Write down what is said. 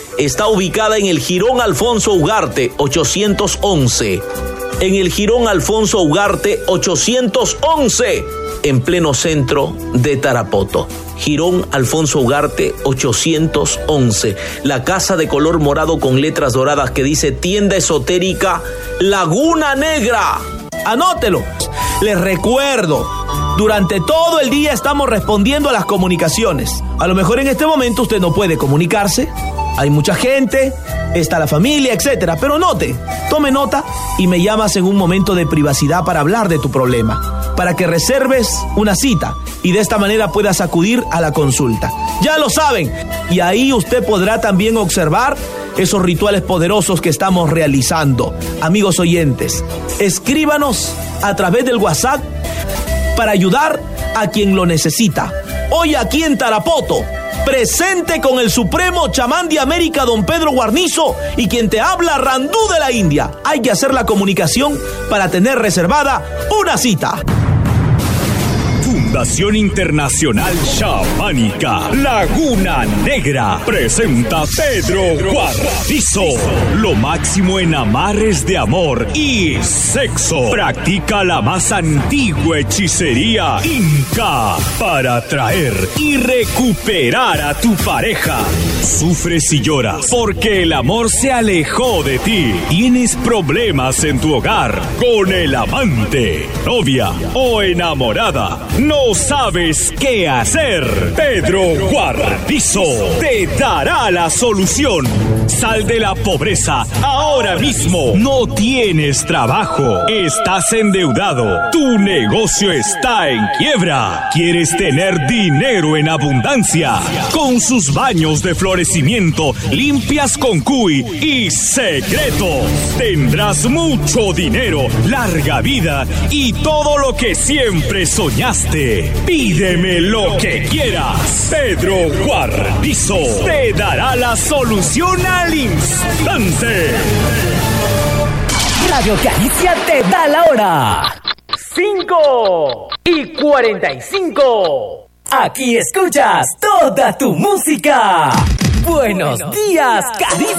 está ubicada en el Jirón Alfonso Ugarte 811. En el Jirón Alfonso Ugarte 811, en pleno centro de Tarapoto. Jirón Alfonso Ugarte 811. La casa de color morado con letras doradas que dice Tienda Esotérica Laguna Negra. Anótelo. Les recuerdo, durante todo el día estamos respondiendo a las comunicaciones. A lo mejor en este momento usted no puede comunicarse. Hay mucha gente, está la familia, etcétera. Pero tome nota y me llamas en un momento de privacidad para hablar de tu problema, para que reserves una cita y de esta manera puedas acudir a la consulta. Ya lo saben, y ahí usted podrá también observar esos rituales poderosos que estamos realizando. Amigos oyentes, escríbanos a través del WhatsApp para ayudar a quien lo necesita. Hoy aquí en Tarapoto, presente con el supremo chamán de América, don Pedro Guarnizo, y quien te habla, Randú de la India. Hay que hacer la comunicación para tener reservada una cita. Fundación Internacional Chamánica Laguna Negra presenta Pedro Guarnizo. Lo máximo en amarres de amor y sexo. Practica la más antigua hechicería inca para atraer y recuperar a tu pareja. Sufres y lloras porque el amor se alejó de ti. Tienes problemas en tu hogar con el amante, novia o enamorada. No sabes qué hacer. Pedro Guarnizo te dará la solución. Sal de la pobreza ahora mismo. No tienes trabajo. Estás endeudado. Tu negocio está en quiebra. ¿Quieres tener dinero en abundancia? Con sus baños de florecimiento, limpias con cuy y secretos, tendrás mucho dinero, larga vida y todo lo que siempre soñaste. Pídeme lo que quieras. Pedro Guarnizo te dará la solución al instante. Radio Caricia te da la hora. 5:45. Aquí escuchas toda tu música. Buenos días, Caricia.